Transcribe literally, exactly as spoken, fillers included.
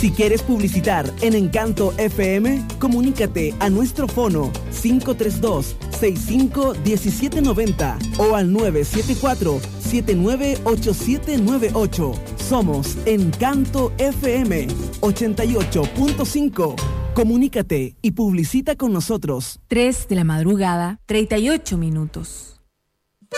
Si quieres publicitar en Encanto F M, comunícate a nuestro fono cinco tres dos, seis cinco, uno siete nueve cero o al nueve siete cuatro, siete nueve ocho siete nueve ocho. Somos Encanto F M ochenta y ocho punto cinco. Comunícate y publicita con nosotros. tres de la madrugada, treinta y ocho minutos.